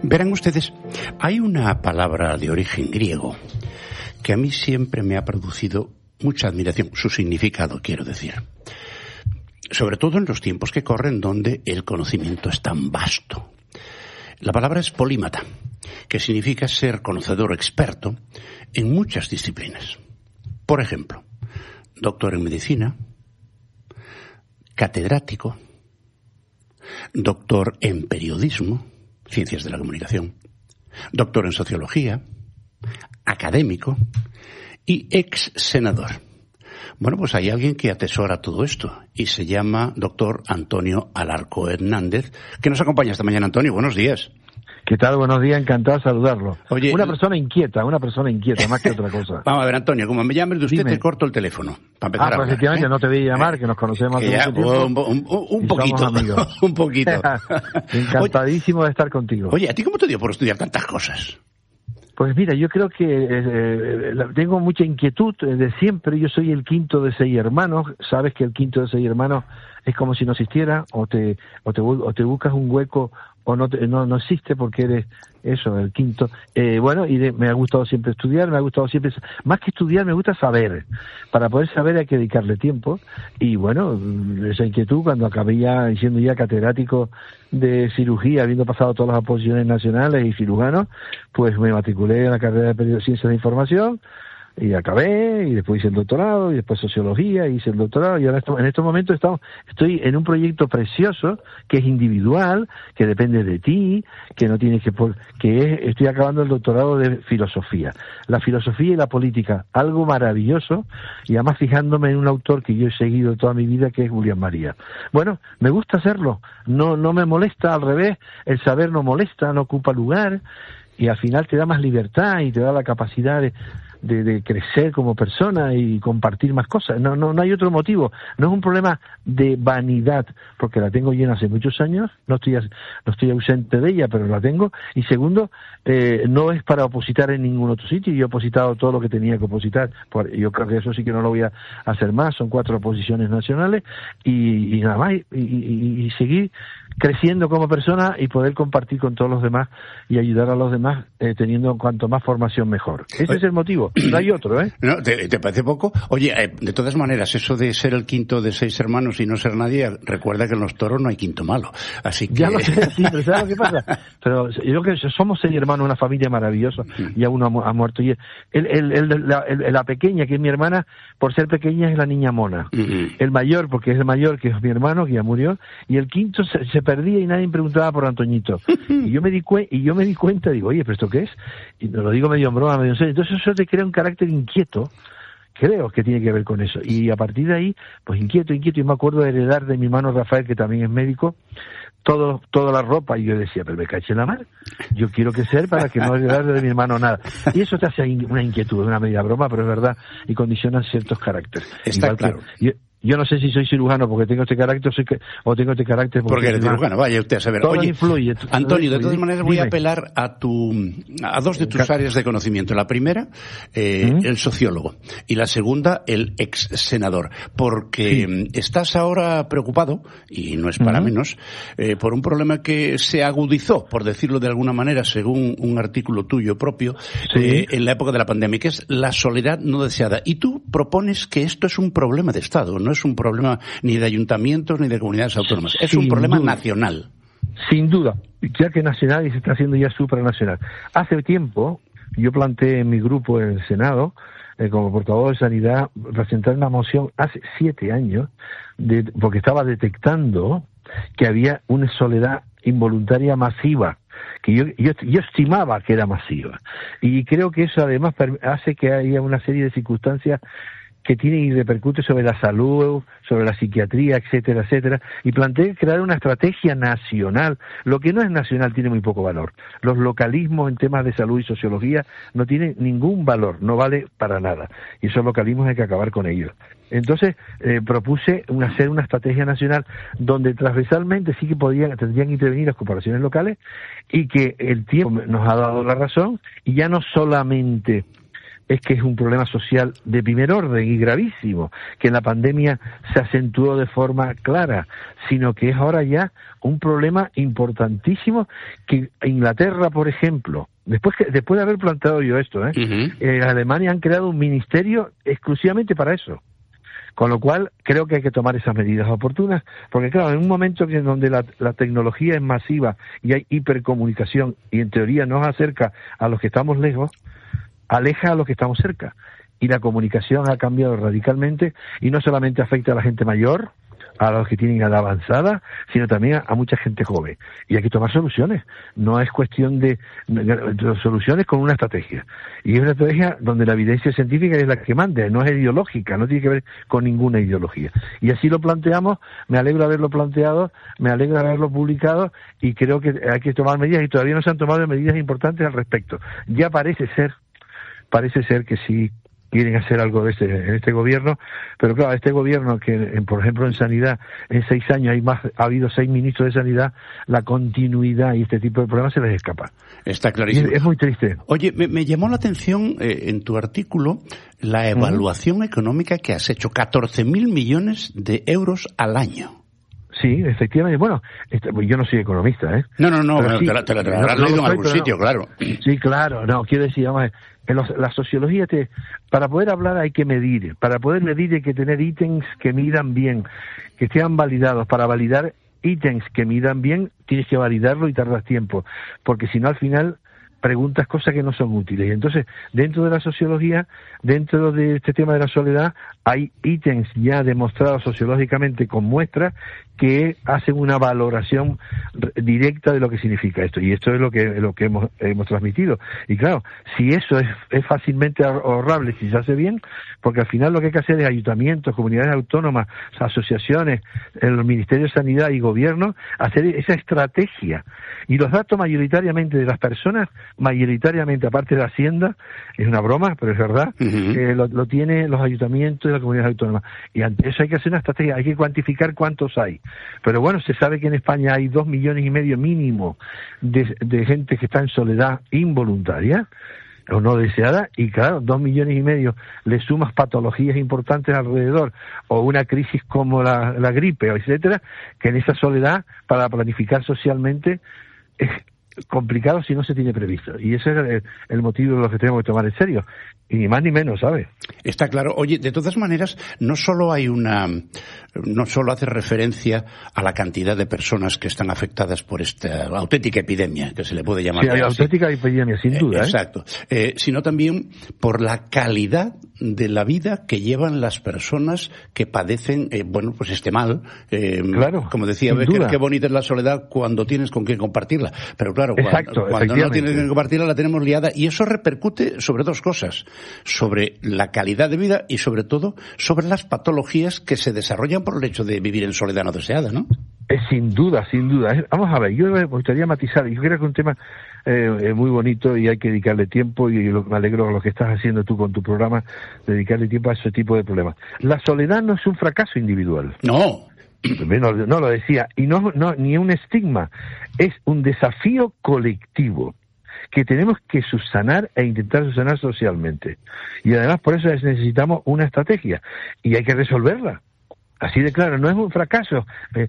Verán ustedes, hay una palabra de origen griego que a mí siempre me ha producido mucha admiración, su significado, quiero decir. Sobre todo en los tiempos que corren donde el conocimiento es tan vasto. La palabra es polímata, que significa ser conocedor experto en muchas disciplinas. Por ejemplo, doctor en medicina, catedrático, doctor en periodismo, ciencias de la comunicación, doctor en sociología, académico y ex senador. Bueno, pues hay alguien que atesora todo esto y se llama doctor Antonio Alarco Hernández, que nos acompaña esta mañana. Antonio, buenos días. ¿Qué tal? Buenos días, encantado de saludarlo. Oye, una persona inquieta, más que otra cosa. Vamos a ver, Antonio, como me llames de usted, te corto el teléfono. Para empezar a hablar, efectivamente, no te voy a llamar, que nos conocemos hace mucho tiempo. Un poquito, un poquito. Encantadísimo de estar contigo. Oye, ¿a ti cómo te dio por estudiar tantas cosas? Pues mira, yo creo que tengo mucha inquietud de siempre. Yo soy el quinto de 6 hermanos. Sabes que el quinto de 6 hermanos es como si no existiera, o te buscas un hueco o no existe porque eres eso, el quinto. Me ha gustado siempre estudiar, más que estudiar, me gusta saber. Para poder saber hay que dedicarle tiempo. Y bueno, esa inquietud, cuando acabé siendo ya catedrático de cirugía, habiendo pasado todas las oposiciones nacionales y cirujano, pues me matriculé en la carrera de Ciencias de Información, y acabé, y después hice el doctorado, y después sociología, y hice el doctorado, y ahora en estos momentos estoy en un proyecto precioso, que es individual, que depende de ti, que no tienes estoy acabando el doctorado de filosofía. La filosofía y la política, algo maravilloso, y además fijándome en un autor que yo he seguido toda mi vida, que es Julián María. Bueno, me gusta hacerlo, no me molesta, al revés, el saber no molesta, no ocupa lugar, y al final te da más libertad y te da la capacidad de crecer como persona y compartir más cosas. No hay otro motivo. No es un problema de vanidad, porque la tengo llena hace muchos años, no estoy ausente de ella, pero la tengo. Y segundo, no es para opositar en ningún otro sitio. Yo he opositado todo lo que tenía que opositar. Yo creo que eso sí que no lo voy a hacer más. Son 4 oposiciones nacionales y nada más. Y seguir creciendo como persona y poder compartir con todos los demás y ayudar a los demás, teniendo cuanto más formación mejor. Ese es el motivo. No hay otro, ¿eh? ¿No? ¿Te parece poco? Oye, de todas maneras, eso de ser el quinto de 6 hermanos y no ser nadie, recuerda que en los toros no hay quinto malo. Así que... Ya lo sé, sí, pero ¿sabes lo que pasa? Pero yo creo que somos 6 hermanos, una familia maravillosa, ya uno ha muerto. Y la pequeña, que es mi hermana, por ser pequeña es la niña mona. El mayor, porque es el mayor, que es mi hermano, que ya murió, y el quinto se perdía y nadie me preguntaba por Antoñito. Y yo me di cuenta, digo, oye, ¿pero esto qué es? Y me lo digo medio en broma, medio en serio. Entonces eso te crea un carácter inquieto, creo que tiene que ver con eso. Y a partir de ahí, pues inquieto, y me acuerdo de heredar de mi hermano Rafael, que también es médico, toda la ropa, y yo decía, pero me caché en la mar, yo quiero crecer para que no heredar de mi hermano nada. Y eso te hace una inquietud, una media broma, pero es verdad, y condiciona ciertos caracteres. Está igual claro. Yo no sé si soy cirujano porque tengo este carácter o tengo este carácter porque eres cirujano. Vaya usted a saber. Todo Oye, influye. Antonio, de todas maneras voy a apelar a 2 de tus áreas de conocimiento. La primera, el sociólogo, y la segunda, el ex senador, porque estás ahora preocupado, y no es para menos, por un problema que se agudizó, por decirlo de alguna manera, según un artículo tuyo propio, en la época de la pandemia, que es la soledad no deseada. Y tú propones que esto es un problema de Estado, no es un problema ni de ayuntamientos ni de comunidades autónomas, es un problema nacional. Sin duda, ya que nacional y se está haciendo ya supranacional. Hace tiempo yo planteé en mi grupo en el Senado, como portavoz de Sanidad, presentar una moción hace 7 años, porque estaba detectando que había una soledad involuntaria masiva, que yo estimaba que era masiva. Y creo que eso además hace que haya una serie de circunstancias que tiene y repercute sobre la salud, sobre la psiquiatría, etcétera, etcétera, y planteé crear una estrategia nacional. Lo que no es nacional tiene muy poco valor. Los localismos en temas de salud y sociología no tienen ningún valor, no vale para nada. Y esos localismos hay que acabar con ellos. Entonces, propuse hacer una estrategia nacional donde transversalmente sí que tendrían que intervenir las corporaciones locales, y que el tiempo nos ha dado la razón, y ya no solamente es que es un problema social de primer orden y gravísimo, que en la pandemia se acentuó de forma clara, sino que es ahora ya un problema importantísimo que Inglaterra, por ejemplo, después de haber planteado yo esto, en Alemania han creado un ministerio exclusivamente para eso. Con lo cual, creo que hay que tomar esas medidas oportunas, porque claro, en un momento en donde la tecnología es masiva y hay hipercomunicación y en teoría nos acerca a los que estamos lejos, aleja a los que estamos cerca. Y la comunicación ha cambiado radicalmente y no solamente afecta a la gente mayor, a los que tienen edad avanzada, sino también a mucha gente joven. Y hay que tomar soluciones. No es cuestión de soluciones con una estrategia. Y es una estrategia donde la evidencia científica es la que manda, no es ideológica, no tiene que ver con ninguna ideología. Y así lo planteamos, me alegra haberlo planteado, me alegra haberlo publicado y creo que hay que tomar medidas y todavía no se han tomado medidas importantes al respecto. Ya parece ser que sí quieren hacer algo en este gobierno, pero claro, este gobierno que, por ejemplo, en sanidad, en 6 años ha habido 6 ministros de sanidad, la continuidad y este tipo de problemas se les escapa. Está clarísimo. Es muy triste. Oye, me llamó la atención en tu artículo la evaluación económica que has hecho, 14.000 millones de euros al año. Sí, efectivamente. Bueno, yo no soy economista, ¿eh? No, sí, te lo habrás leído en algún sitio, claro. Sí, claro. No, quiero decir, vamos, la sociología, para poder hablar hay que medir. Para poder medir hay que tener ítems que midan bien, que sean validados. Para validar ítems que midan bien, tienes que validarlo y tardas tiempo. Porque si no, al final preguntas cosas que no son útiles. Y entonces, dentro de la sociología, dentro de este tema de la soledad, hay ítems ya demostrados sociológicamente con muestras que hacen una valoración directa de lo que significa esto. Y esto es lo que hemos transmitido. Y claro, si eso es fácilmente ahorrable, si se hace bien, porque al final lo que hay que hacer es ayuntamientos, comunidades autónomas, asociaciones, el Ministerio de Sanidad y Gobierno, hacer esa estrategia. Y los datos mayoritariamente de las personas, mayoritariamente, aparte de la Hacienda, es una broma, pero es verdad, lo tienen los ayuntamientos y las comunidades autónomas. Y ante eso hay que hacer una estrategia, hay que cuantificar cuántos hay. Pero bueno, se sabe que en España hay 2,5 millones mínimo de gente que está en soledad involuntaria o no deseada, y claro, 2,5 millones le sumas patologías importantes alrededor o una crisis como la gripe, etcétera, que en esa soledad, para planificar socialmente, es complicado si no se tiene previsto. Y ese es el motivo de lo que tenemos que tomar en serio. Y ni más ni menos, ¿sabes? Está claro. Oye, de todas maneras, no solo hace referencia a la cantidad de personas que están afectadas por esta auténtica epidemia, que se le puede llamar. Sí, hay auténtica epidemia, sin duda. Exacto. Sino también por la calidad de la vida que llevan las personas que padecen, pues este mal. Claro. Como decía Becker, qué bonita es la soledad cuando tienes con quien compartirla. Pero claro, cuando no tienes con quien compartirla la tenemos liada, y eso repercute sobre 2 cosas. Sobre la calidad de vida y sobre todo sobre las patologías que se desarrollan por el hecho de vivir en soledad no deseada, ¿no? Sin duda. Vamos a ver, yo me gustaría matizar, yo creo que es un tema muy bonito y hay que dedicarle tiempo, y me alegro de lo que estás haciendo tú con tu programa, dedicarle tiempo a ese tipo de problemas. La soledad no es un fracaso individual. No lo decía, y no ni un estigma, es un desafío colectivo que tenemos que subsanar e intentar subsanar socialmente. Y además por eso necesitamos una estrategia y hay que resolverla. Así de claro, no es un fracaso.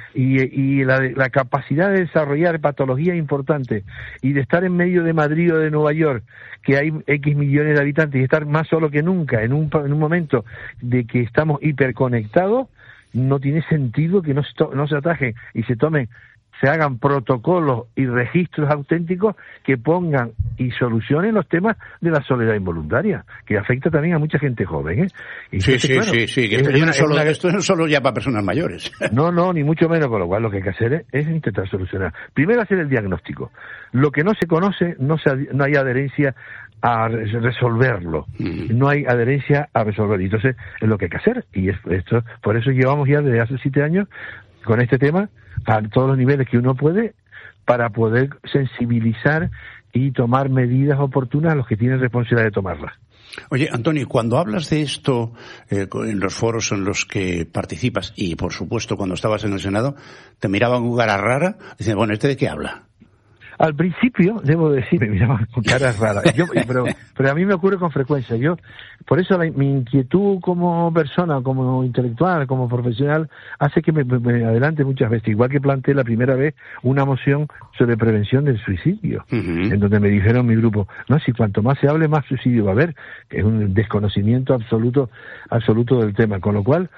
Y la capacidad de desarrollar patologías importantes y de estar en medio de Madrid o de Nueva York, que hay X millones de habitantes, y estar más solo que nunca en un momento de que estamos hiperconectados, no tiene sentido que no se atajen y se hagan protocolos y registros auténticos que pongan y solucionen los temas de la soledad involuntaria, que afecta también a mucha gente joven, ¿eh? Y sí, que esto no es solo ya para personas mayores. No, ni mucho menos, con lo cual lo que hay que hacer es intentar solucionar. Primero hacer el diagnóstico. Lo que no se conoce, no hay adherencia a resolverlo. No hay adherencia a resolverlo. Entonces, es lo que hay que hacer. Y esto, por eso llevamos ya desde hace 7 años con este tema a todos los niveles que uno puede, para poder sensibilizar y tomar medidas oportunas a los que tienen responsabilidad de tomarlas. Oye, Antonio, cuando hablas de esto en los foros en los que participas, y por supuesto cuando estabas en el Senado, te miraban con cara rara, dicen, bueno, ¿este de qué habla? Al principio, debo decir, me miraban con caras raras. Pero a mí me ocurre con frecuencia. Por eso mi inquietud como persona, como intelectual, como profesional, hace que me adelante muchas veces. Igual que planteé la primera vez una moción sobre prevención del suicidio, en donde me dijeron mi grupo, no, si cuanto más se hable, más suicidio va a haber. Es un desconocimiento absoluto del tema. Con lo cual,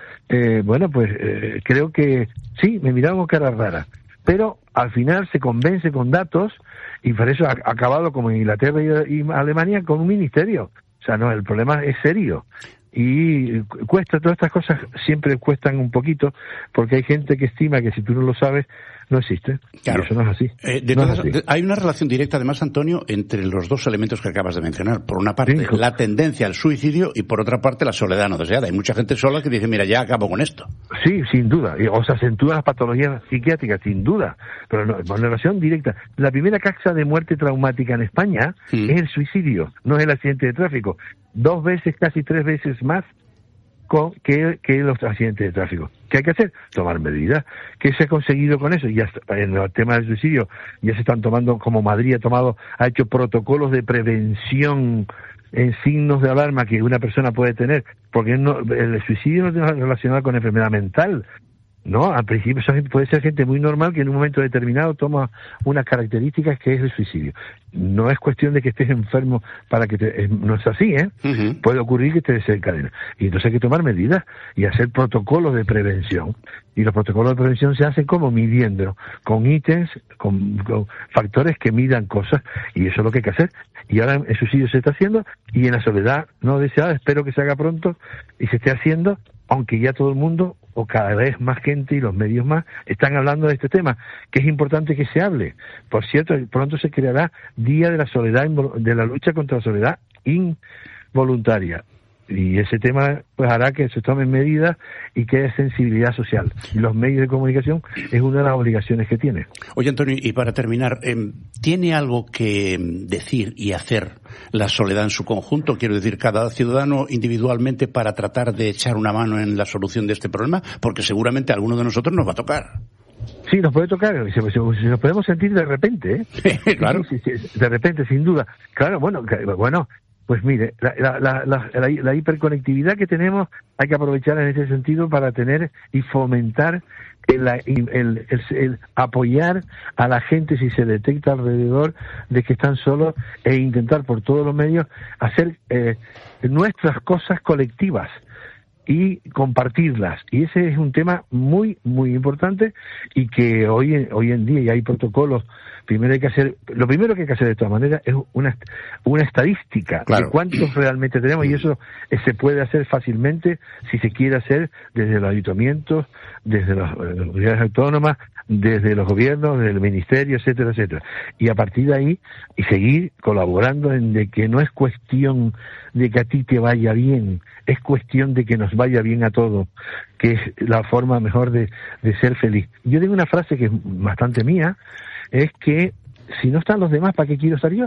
creo que sí, me miraban con caras raras. Pero al final se convence con datos, y por eso ha acabado como en Inglaterra y Alemania con un ministerio. O sea, no, el problema es serio. Y todas estas cosas siempre cuestan un poquito, porque hay gente que estima que si tú no lo sabes, no existe. Claro. Y eso no es así. Hay una relación directa, además, Antonio, entre los dos elementos que acabas de mencionar. Por una parte, la tendencia al suicidio, y por otra parte, la soledad no deseada. Hay mucha gente sola que dice, mira, ya acabo con esto. Sí, sin duda. O se acentúan las patologías psiquiátricas, sin duda. Pero no, por relación directa. La primera causa de muerte traumática en España es el suicidio, no es el accidente de tráfico. 2 veces, casi 3 veces más que los accidentes de tráfico. ¿Qué hay que hacer? Tomar medidas. ¿Qué se ha conseguido con eso? Ya en el tema del suicidio ya se están tomando, como Madrid ha hecho protocolos de prevención en signos de alarma que una persona puede tener, porque el suicidio no está relacionado con enfermedad mental. No, al principio puede ser gente muy normal que en un momento determinado toma unas características que es el suicidio. No es cuestión de que estés enfermo no es así, ¿eh? Puede ocurrir que te desencadena. Y entonces hay que tomar medidas y hacer protocolos de prevención. Y los protocolos de prevención se hacen como midiendo, con ítems, con factores que midan cosas, y eso es lo que hay que hacer. Y ahora el suicidio se está haciendo, y en la soledad no deseada, espero que se haga pronto y se esté haciendo, aunque ya todo el mundo, o cada vez más gente y los medios más, están hablando de este tema, que es importante que se hable. Por cierto, pronto se creará Día de la Soledad, de la lucha contra la soledad involuntaria. Y ese tema pues hará que se tomen medidas y que haya sensibilidad social. Y los medios de comunicación es una de las obligaciones que tiene. Oye, Antonio, y para terminar, ¿tiene algo que decir y hacer la soledad en su conjunto? Quiero decir, cada ciudadano individualmente, para tratar de echar una mano en la solución de este problema, porque seguramente a alguno de nosotros nos va a tocar. Sí, nos puede tocar, nos podemos sentir de repente, ¿eh? Claro. Sí, de repente, sin duda. Claro, bueno, pues mire, la hiperconectividad que tenemos hay que aprovechar en ese sentido para tener y fomentar el apoyar a la gente si se detecta alrededor de que están solos, e intentar por todos los medios hacer nuestras cosas colectivas y compartirlas. Y ese es un tema muy, muy importante, y que hoy en día ya hay protocolos. Lo primero que hay que hacer de todas maneras es una estadística, claro, de cuántos realmente tenemos, y eso se puede hacer fácilmente si se quiere hacer desde los ayuntamientos, desde las comunidades autónomas, desde los gobiernos, desde el ministerio, etcétera, etcétera. Y a partir de ahí, y seguir colaborando en de que no es cuestión de que a ti te vaya bien, es cuestión de que nos vaya bien a todos, que es la forma mejor de ser feliz. Yo tengo una frase que es bastante mía, es que si no están los demás, ¿para qué quiero estar yo?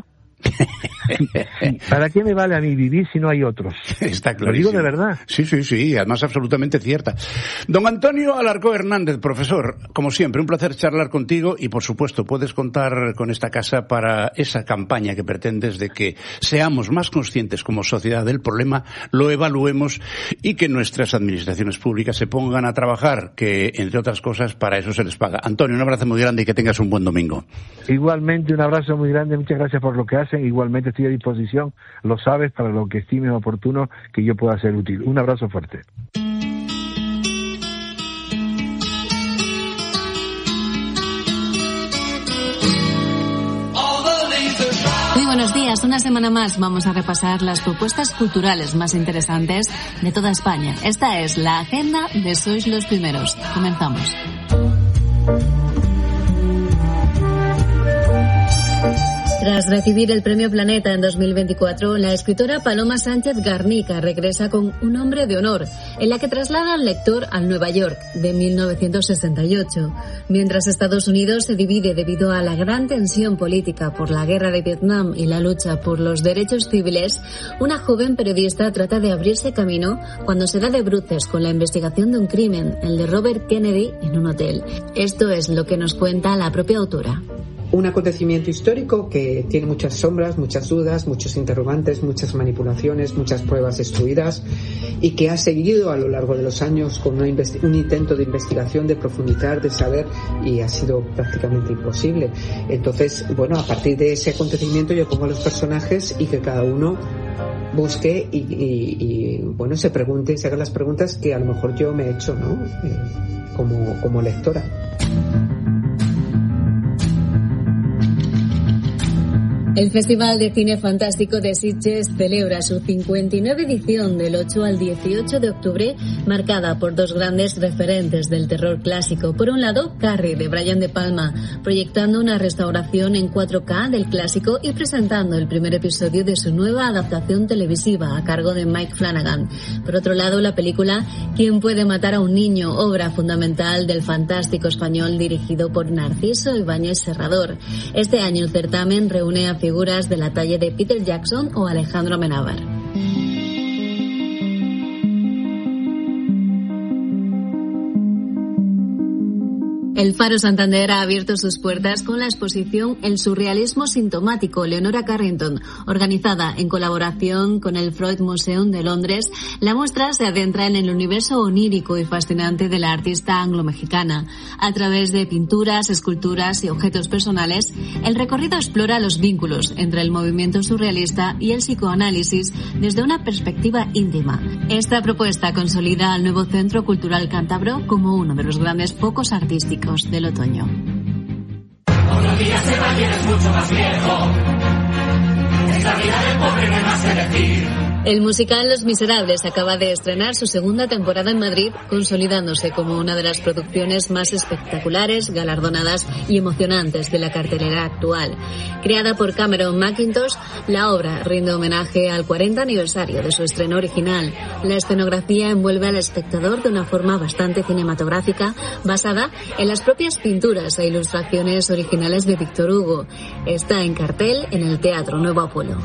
¿Para qué me vale a mí vivir si no hay otros? Está clarísimo. Lo digo de verdad. Sí, además absolutamente cierta. Don Antonio Alarcó Hernández, profesor, como siempre, un placer charlar contigo, y por supuesto puedes contar con esta casa para esa campaña que pretendes de que seamos más conscientes como sociedad del problema, lo evaluemos y que nuestras administraciones públicas se pongan a trabajar, que entre otras cosas para eso se les paga. Antonio, un abrazo muy grande y que tengas un buen domingo. Igualmente, un abrazo muy grande, muchas gracias por lo que hacen. Igualmente estoy a disposición, lo sabes, para lo que estimes oportuno que yo pueda ser útil. Un abrazo fuerte. Muy buenos días. Una semana más vamos a repasar las propuestas culturales más interesantes de toda España. Esta es la agenda de Sois los Primeros. Comenzamos. Tras recibir el Premio Planeta en 2024, la escritora Paloma Sánchez Garnica regresa con Un hombre de honor, en la que traslada al lector al Nueva York de 1968. Mientras Estados Unidos se divide debido a la gran tensión política por la guerra de Vietnam y la lucha por los derechos civiles, una joven periodista trata de abrirse camino cuando se da de bruces con la investigación de un crimen, el de Robert Kennedy, en un hotel. Esto es lo que nos cuenta la propia autora. un acontecimiento histórico que tiene muchas sombras, muchas dudas, muchos interrogantes, muchas manipulaciones, muchas pruebas destruidas, y que ha seguido a lo largo de los años con un intento de investigación, de profundizar, de saber, y ha sido prácticamente imposible. Entonces, bueno, a partir de ese acontecimiento yo pongo a los personajes y que cada uno busque y bueno, se pregunte y se haga las preguntas que a lo mejor yo me he hecho, ¿no? Como lectora. El Festival de Cine Fantástico de Sitges celebra su 59 edición del 8 al 18 de octubre, marcada por dos grandes referentes del terror clásico. Por un lado, Carrie, de Brian De Palma, proyectando una restauración en 4K del clásico y presentando el primer episodio de su nueva adaptación televisiva a cargo de Mike Flanagan. Por otro lado, la película ¿Quién puede matar a un niño?, obra fundamental del fantástico español dirigido por Narciso Ibáñez Serrador. Este año el certamen reúne a figuras de la talla de Peter Jackson o Alejandro Amenábar. El Faro Santander ha abierto sus puertas con la exposición El surrealismo sintomático, Leonora Carrington. Organizada en colaboración con el Freud Museum de Londres, la muestra se adentra en el universo onírico y fascinante de la artista anglo-mexicana. A través de pinturas, esculturas y objetos personales, el recorrido explora los vínculos entre el movimiento surrealista y el psicoanálisis desde una perspectiva íntima. Esta propuesta consolida al nuevo Centro Cultural Cántabro como uno de los grandes focos artísticos del otoño. Otro día se va y eres mucho más viejo. Es la vida del pobre, no hay más que decir. El musical Los Miserables acaba de estrenar su segunda temporada en Madrid, consolidándose como una de las producciones más espectaculares, galardonadas y emocionantes de la cartelera actual. Creada por Cameron Mackintosh, la obra rinde homenaje al 40 aniversario de su estreno original. La escenografía envuelve al espectador de una forma bastante cinematográfica, basada en las propias pinturas e ilustraciones originales de Víctor Hugo. Está en cartel en el Teatro Nuevo Apolo.